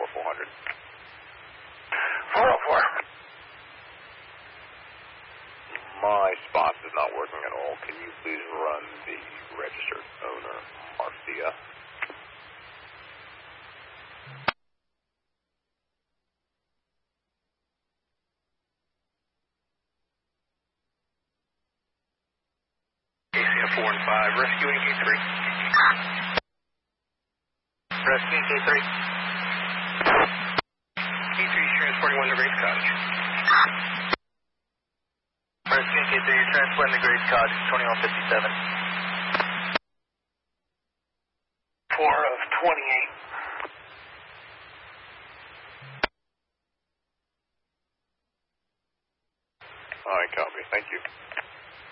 400. 404. My SPOS is not working at all. Can you please run the registered owner, Marcia? ACF 4 and 5, rescuing K3. Rescuing K3. K3 is transporting 1 to Grace Cottage. Rescuing K3, you're transporting to Grace Cottage, 2157. 4 of 28. All right, copy. Thank you.